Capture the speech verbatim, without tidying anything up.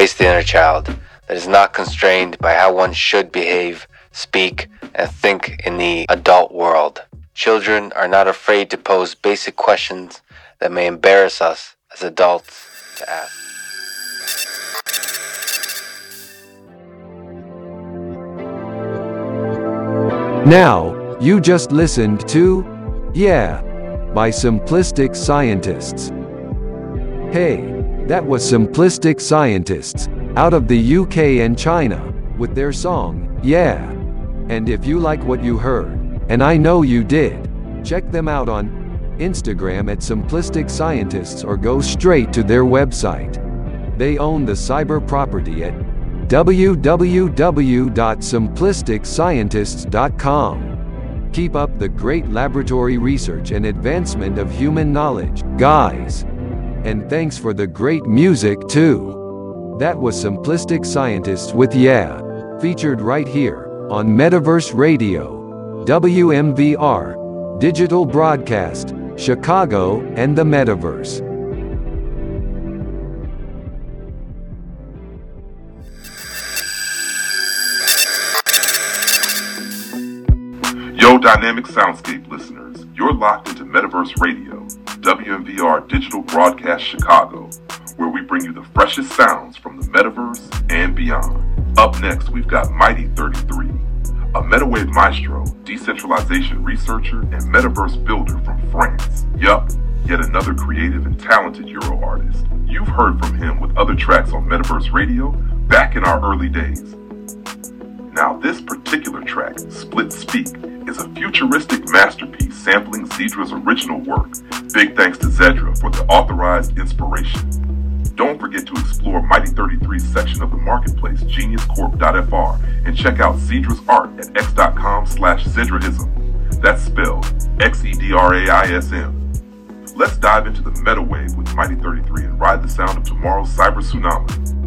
embrace the inner child that is not constrained by how one should behave, speak, and think in the adult world. Children are not afraid to pose basic questions that may embarrass us as adults to ask. Now, you just listened to Yeah by Simplistic Scientists. Hey, that was Simplistic Scientists out of the U K and China with their song Yeah. And if you like what you heard, and I know you did, check them out on Instagram at Simplistic Scientists or go straight to their website. They own the cyber property at w w w dot simplistic scientists dot com. Keep up the great laboratory research and advancement of human knowledge, guys. And thanks for the great music too. That was Simplistic Scientists with Yeah, featured right here on Metaverse Radio, W M V R, Digital Broadcast, Chicago, and the Metaverse. Yo, Dynamic Soundscape listeners, you're locked into Metaverse Radio, W M V R Digital Broadcast Chicago, where we bring you the freshest sounds from the Metaverse and beyond. Up next, we've got Mighty thirty-three, a Metawave maestro, decentralization researcher, and Metaverse builder from France. Yup, yet another creative and talented Euro artist. You've heard from him with other tracks on Metaverse Radio back in our early days. Now, this particular track, Split Speak, is a futuristic masterpiece sampling Zedra's original work. Big thanks to Zedra for the authorized inspiration. Don't forget to explore Mighty thirty-three's section of the marketplace, genius corp dot f r, and check out Zedra's art at x.com slash Zedraism. That's spelled X E D R A I S M. Let's dive into the meta wave with Mighty thirty-three and ride the sound of tomorrow's cyber tsunami.